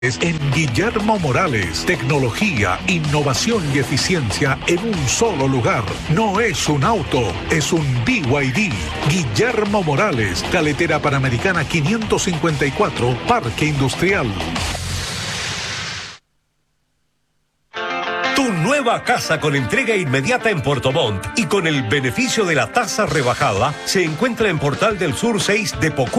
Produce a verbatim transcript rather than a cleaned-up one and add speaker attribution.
Speaker 1: En Guillermo Morales, tecnología, innovación y eficiencia en un solo lugar. No es un auto, es un B Y D. Guillermo Morales, Carretera Panamericana quinientos cincuenta y cuatro, Parque Industrial.
Speaker 2: Tu nueva casa con entrega inmediata en Puerto Montt y con el beneficio de la tasa rebajada se encuentra en Portal del Sur seis de Pocú.